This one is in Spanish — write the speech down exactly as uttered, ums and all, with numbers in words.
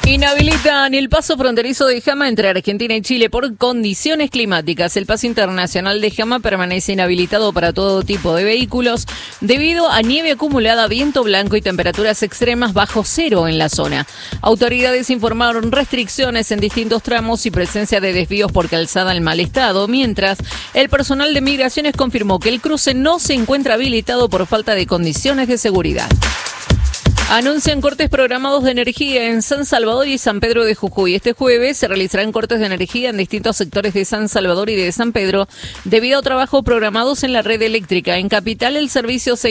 Inhabilitan el paso fronterizo de Jama entre Argentina y Chile por condiciones climáticas. El paso internacional de Jama permanece inhabilitado para todo tipo de vehículos debido a nieve acumulada, viento blanco y temperaturas extremas bajo cero en la zona. Autoridades informaron restricciones en distintos tramos y presencia de desvíos por calzada en mal estado, mientras el personal de migraciones confirmó que el cruce no se encuentra habilitado por falta de condiciones de seguridad. Anuncian cortes programados de energía en San Salvador y San Pedro de Jujuy. Este jueves se realizarán cortes de energía en distintos sectores de San Salvador y de San Pedro debido a trabajos programados en la red eléctrica. En Capital el servicio se